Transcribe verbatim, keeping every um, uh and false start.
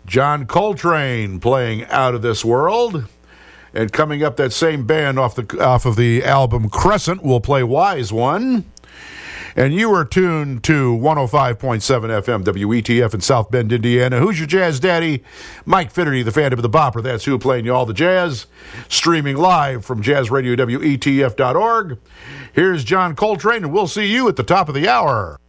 John Coltrane playing Out of This World. And coming up, that same band off the off of the album Crescent will play Wise One. And you are tuned to one oh five point seven F M W E T F in South Bend, Indiana. Who's your jazz daddy? Mike Finnerty, the Phantom of the Bopper. That's who, playing you all the jazz. Streaming live from jazz radio W E T F dot org. Here's John Coltrane, and we'll see you at the top of the hour.